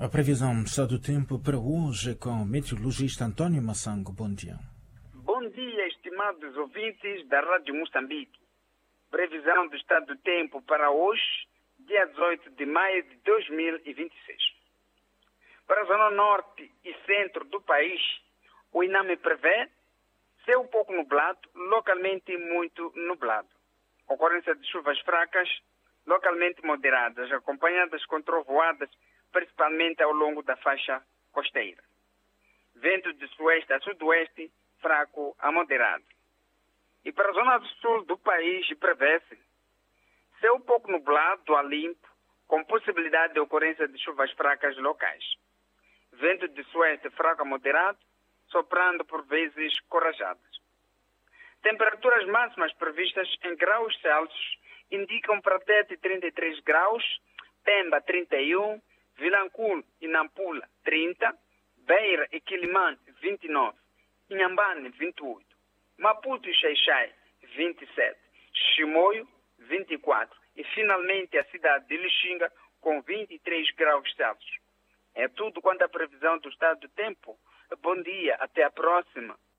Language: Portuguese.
A previsão do estado do tempo para hoje com o meteorologista António Massango. Bom dia. Bom dia, estimados ouvintes da Rádio Moçambique. Previsão do estado do tempo para hoje, dia 18 de maio de 2026. Para a zona norte e centro do país, o INAME prevê céu pouco nublado, localmente muito nublado. Ocorrência de chuvas fracas, localmente moderadas, acompanhadas com trovoadas, principalmente ao longo da faixa costeira. Vento de sueste a sudoeste, fraco a moderado. E para a zona do sul do país, prevê-se céu pouco nublado a limpo, com possibilidade de ocorrência de chuvas fracas locais. Vento de sueste fraco a moderado, soprando por vezes corajadas. Temperaturas máximas previstas em graus Celsius indicam para Tete 33 graus, Pemba 31, Vilanculo e Nampula 30, Beira e Quilimane 29, Inhambane 28, Maputo e Xai-Xai 27, Chimoio 24 e finalmente a cidade de Lixinga com 23 graus Celsius. É tudo quanto à previsão do estado do tempo. Bom dia, até a próxima.